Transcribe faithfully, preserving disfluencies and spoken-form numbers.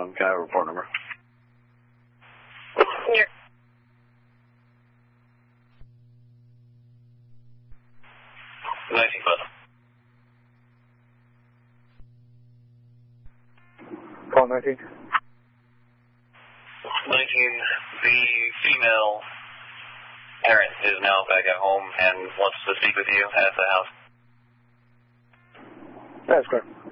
Um, can I have a report number? Here. nineteen Button. Call nineteen. nineteen, the female parent is now back at home and wants to speak with you at the house. That's correct.